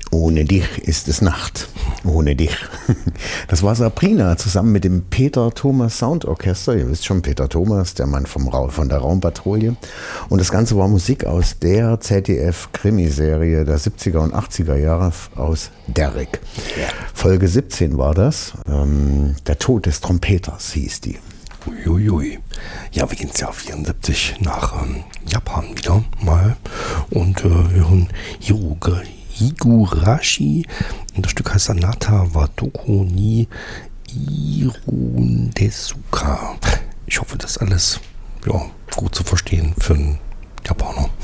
Ohne dich ist es Nacht. Ohne dich. Das war Sabrina zusammen mit dem Peter Thomas Soundorchester. Ihr wisst schon, Peter Thomas, der Mann von der Raumpatrouille. Und das Ganze war Musik aus der ZDF-Krimiserie der 70er und 80er Jahre aus Derrick. Folge 17 war das. Der Tod des Trompeters hieß die. Uiuiui. Ja, wir gehen ins Jahr 74 nach Japan wieder mal und hören Higurashi. Und das Stück heißt Anata wa Doko ni Irundesuka. Ich hoffe, das ist alles gut zu verstehen für einen Japaner.